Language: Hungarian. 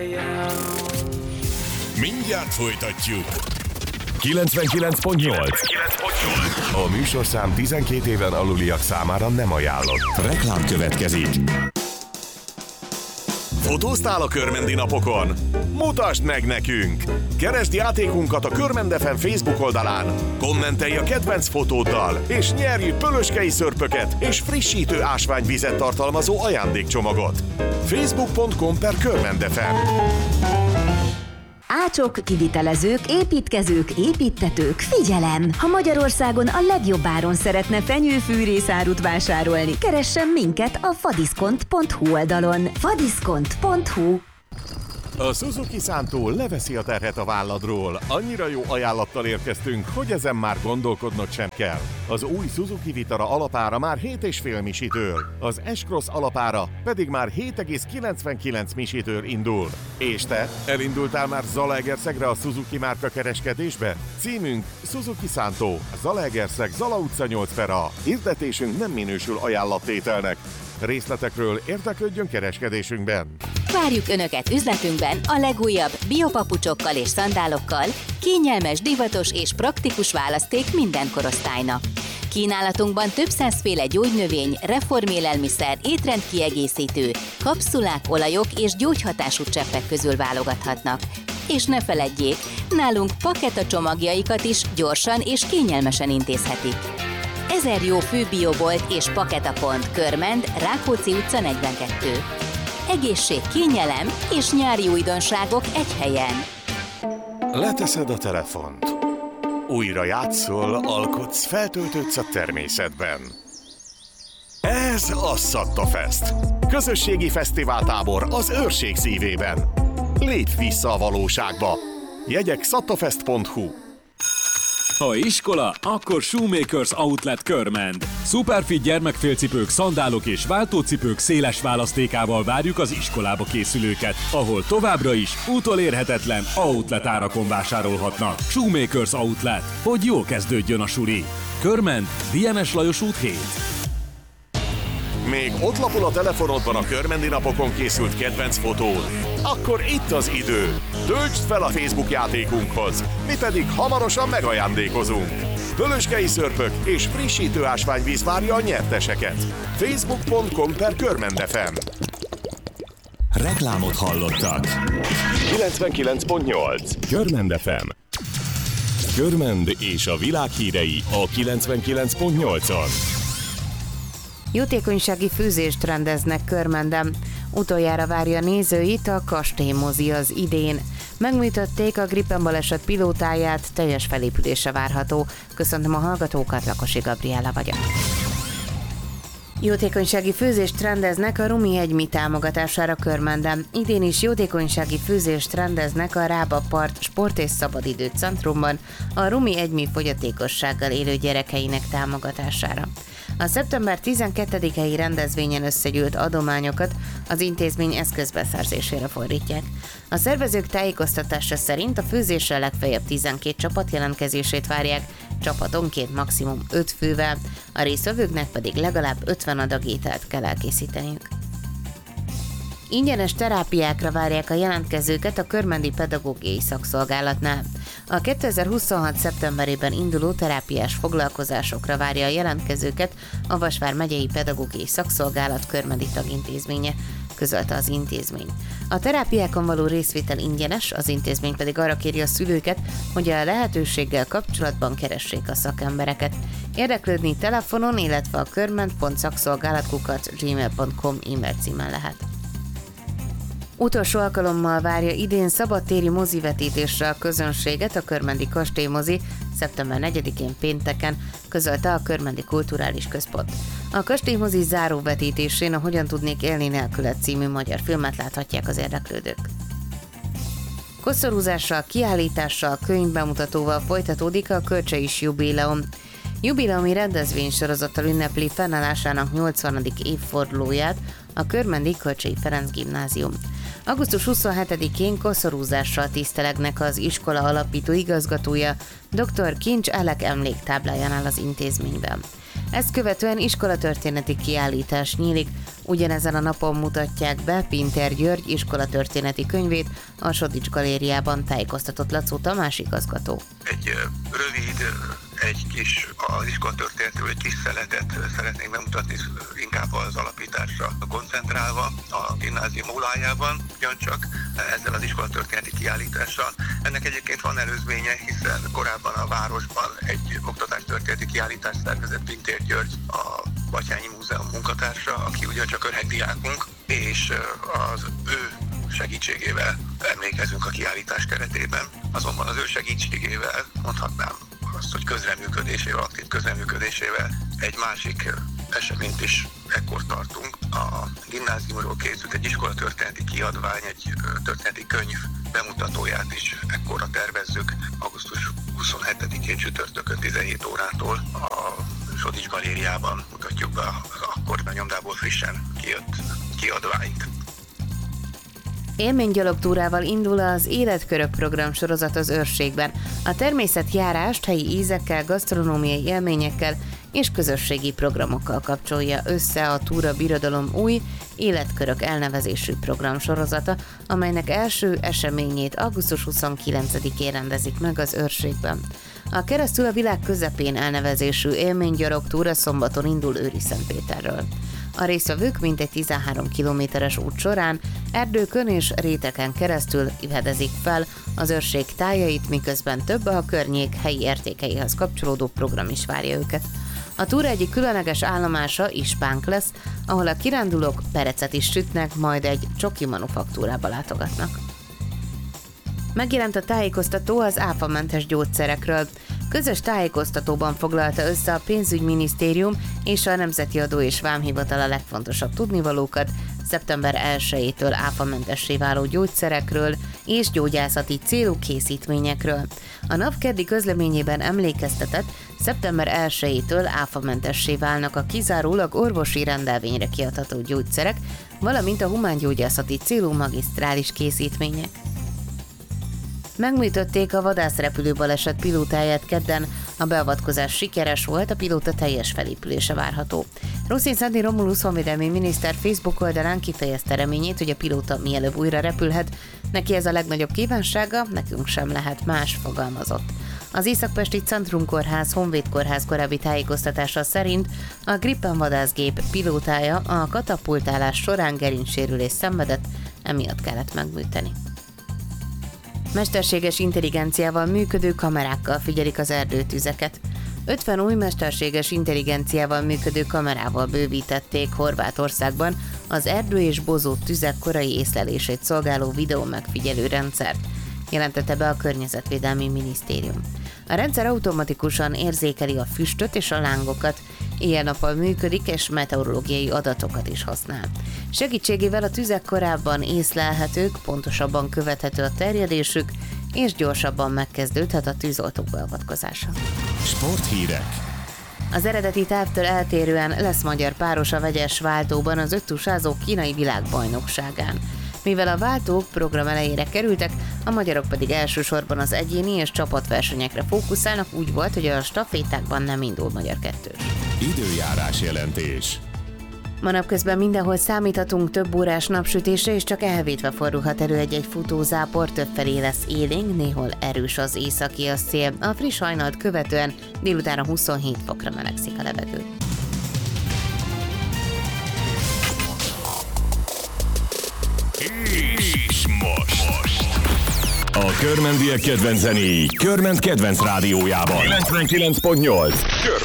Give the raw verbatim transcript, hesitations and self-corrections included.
Mindjárt folytatjuk. kilencvenkilenc pont nyolc. A műsorszám tizenkét éven aluliak számára nem ajánlott. Reklám következik. Fotóztál a Körmendi napokon? Mutasd meg nekünk! Keresd játékunkat a Körmend ef em Facebook oldalán, kommentelj a kedvenc fotóddal, és nyerj pölöskei szörpöket és frissítő ásványvizet tartalmazó ajándékcsomagot. facebook pont com per Körmend ef em. Ácsok, kivitelezők, építkezők, építtetők, figyelem! Ha Magyarországon a legjobb áron szeretne fenyőfűrészárut vásárolni, keressen minket a fadiszkont pont hu oldalon. fadiszkont pont hu. A Suzuki Szántó leveszi a terhet a válladról. Annyira jó ajánlattal érkeztünk, hogy ezen már gondolkodnod sem kell. Az új Suzuki Vitara alapára már hét egész öt misitől, az S-Cross alapára pedig már hét egész kilencvenkilenc misitől indul. És te, elindultál már Zalaegerszegre a Suzuki márka kereskedésbe? Címünk Suzuki Szántó, Zalaegerszeg, Zala utca nyolc per A. Hirdetésünk nem minősül ajánlattételnek. Részletekről érdeklődjön kereskedésünkben. Várjuk Önöket üzletünkben a legújabb biopapucsokkal és szandálokkal, kényelmes, divatos és praktikus választék minden korosztálynak. Kínálatunkban több százféle gyógynövény, reformélelmiszer, étrendkiegészítő, kapszulák, olajok és gyógyhatású cseppek közül válogathatnak. És ne feledjék, nálunk paketa csomagjaikat is gyorsan és kényelmesen intézhetik. Ezer jó főbiobolt és paketapont, Körmend, Rákóczi utca negyvenkettő. Egészség, kényelem és nyári újdonságok egy helyen. Leteszed a telefont. Újra játszol, alkotsz, feltöltődsz a természetben. Ez a Szattafest. Közösségi fesztiváltábor az Őrség szívében. Lépj vissza a valóságba. Jegyek szattafest pont hu. Ha iskola, akkor Shoemakers Outlet Körmend. Superfit gyermekfélcipők, szandálok és váltócipők széles választékával várjuk az iskolába készülőket, ahol továbbra is utolérhetetlen outlet árakon vásárolhatnak. Shoemakers Outlet, hogy jól kezdődjön a suli. Körmend, Dienes Lajos út hét. Még ott lapul a telefonodban a Körmendi napokon készült kedvenc fotód? Akkor itt az idő! Töltsd fel a Facebook játékunkhoz, mi pedig hamarosan megajándékozunk. Pölöskei szörpök és frissítő ásványvíz várja a nyerteseket. facebook pont com per Körmend ef em. Reklámot hallottak. kilencvenkilenc pont nyolc. Körmend ef em. Körmend és a világ hírei a kilencvenkilenc pont nyolcon. Jótékonysági főzést rendeznek Körmenden. Utoljára várja nézőit a Kastélymozi az idén. Megműtötték a Gripen baleset pilótáját, teljes felépülése várható. Köszöntöm a hallgatókat, Lakosi Gabriella vagyok. Jótékonysági főzést rendeznek a Rumi Hegymi támogatására Körmenden. Idén is jótékonysági főzést rendeznek a Rába Part Sport és Szabadidő Centrumban a Rumi Hegymi fogyatékossággal élő gyerekeinek támogatására. A szeptember tizenkettedikei rendezvényen összegyűlt adományokat az intézmény eszközbeszerzésére fordítják. A szervezők tájékoztatása szerint a főzésre legfeljebb tizenkét csapat jelentkezését várják, csapatonként maximum öt fővel, a résztvevőknek pedig legalább ötven adag ételt kell elkészíteniük. Ingyenes terápiákra várják a jelentkezőket a Körmendi Pedagógiai Szakszolgálatnál. A kétezer-huszonhat. szeptemberében induló terápiás foglalkozásokra várja a jelentkezőket a Vas vármegyei Pedagógiai Szakszolgálat Körmendi tagintézménye, közölte az intézmény. A terápiákon való részvétel ingyenes, az intézmény pedig arra kéri a szülőket, hogy a lehetőséggel kapcsolatban keressék a szakembereket. Érdeklődni telefonon, illetve a körmend pont szakszolgálat kukac gmail pont com e-mail címen lehet. Utolsó alkalommal várja idén szabadtéri mozivetítésre a közönséget a Körmendi Kastélymozi szeptember negyedikén pénteken, közölte a Körmendi Kulturális Központ. A Kastélymozi záróvetítésén a Hogyan tudnék élni nélküled című magyar filmet láthatják az érdeklődők. Koszorúzással, kiállítással, könyvbemutatóval folytatódik a Kölcsei Jubileum. Jubileumi rendezvénysorozattal ünnepli fennállásának nyolcvanadik évfordulóját a Körmendi Kölcsei Ferenc Gimnázium. augusztus huszonhetedikén koszorúzással tisztelegnek az iskola alapító igazgatója, dr. Kincs Elek emléktáblájánál az intézményben. Ezt követően iskolatörténeti kiállítás nyílik. Ugyanezen a napon mutatják be Pintér György iskolatörténeti könyvét a Sodics Galériában, tájékoztatott Lacó Tamás igazgató. Egy rövid, egy kis, az iskolatörténetről egy kis szeletet szeretnénk bemutatni, inkább az alapításra koncentrálva a gimnázium ólájában, ugyancsak ezzel az iskolatörténeti kiállítással. Ennek egyébként van előzménye, hiszen korábban a városban egy oktatástörténeti kiállítást szervezett Pintér György, a Batthyány Múzeum munkatársa, aki ugyancsak öreg diákunk, és az ő segítségével emlékezünk a kiállítás keretében. Azonban az ő segítségével, mondhatnám azt, hogy közreműködésével, aktív közreműködésésével egy másik eseményt is ekkor tartunk. A gimnáziumról készült egy iskolatörténeti kiadvány, egy történeti könyv bemutatóját is ekkorra tervezzük. augusztus huszonhetedikén csütörtökön tizenhét órától a Sodics Galériában mutatjuk be akkor a nyomdából frissen kijött kiadványt. Élménygyalogtúrával indul az Életkörök program sorozat az Őrségben. A természetjárást helyi ízekkel, gasztronómiai élményekkel és közösségi programokkal kapcsolja össze a Túra Birodalom új Életkörök elnevezésű program sorozata, amelynek első eseményét augusztus huszonkilencedikén rendezik meg az Őrségben. A Keresztül a világ közepén elnevezésű élménygyalogtúra szombaton indul Őriszentpéterről. A résztvevők mintegy tizenhárom kilométeres út során erdőkön és réteken keresztül fedezik fel az őrség tájait, miközben több a környék helyi értékeihez kapcsolódó program is várja őket. A túra egyik különleges állomása Ispánk lesz, ahol a kirándulók perecet is sütnek, majd egy csoki manufaktúrába látogatnak. Megjelent a tájékoztató az áfamentes gyógyszerekről. Közös tájékoztatóban foglalta össze a Pénzügyminisztérium és a Nemzeti Adó és Vámhivatal a legfontosabb tudnivalókat szeptember elsejétől áfamentessé váló gyógyszerekről és gyógyászati célú készítményekről. A NAV keddi közleményében emlékeztetett, szeptember elsejétől áfamentessé válnak a kizárólag orvosi rendelvényre kiadható gyógyszerek, valamint a humángyógyászati célú magisztrális készítmények. Megműtötték a vadászrepülő baleset pilótáját kedden, a beavatkozás sikeres volt, a pilóta teljes felépülése várható. Ruszin Szentné Romulusz honvédelmi miniszter Facebook oldalán kifejezte reményét, hogy a pilóta mielőbb újra repülhet, neki ez a legnagyobb kívánsága, nekünk sem lehet más, fogalmazott. Az Északpesti Centrum Kórház Honvéd Kórház korábbi tájékoztatása szerint a Gripen vadászgép pilótája a katapultálás során gerincsérülést szenvedett, emiatt kellett megműteni. Mesterséges intelligenciával működő kamerákkal figyelik az erdőtüzeket. ötven új mesterséges intelligenciával működő kamerával bővítették Horvátországban az erdő és bozót tüzek korai észlelését szolgáló videó megfigyelő rendszert, jelentette be a Környezetvédelmi Minisztérium. A rendszer automatikusan érzékeli a füstöt és a lángokat, éjjel-nappal működik és meteorológiai adatokat is használ. Segítségével a tüzek korábban észlelhetők, pontosabban követhető a terjedésük, és gyorsabban megkezdődhet a tűzoltók beavatkozása. Sporthírek. Az eredeti tervtől eltérően lesz magyar páros a vegyes váltóban az öttusázó kínai világbajnokságán. Mivel a váltók program elejére kerültek, a magyarok pedig elsősorban az egyéni és csapatversenyekre fókuszálnak, úgy volt, hogy a stafétákban nem indul magyar kettős. Időjárás jelentés. Ma napközben mindenhol számíthatunk több órás napsütésre, és csak elvétve fordulhat elő egy-egy futózápor, többfelé lesz élénk, néhol erős az északi a szél. A friss hajnalt követően délután huszonhét fokra melegszik a levegő. És most. A körmendiek kedvenc zenéi Körment kedvenc rádiójában. kilencvenkilenc pont nyolc.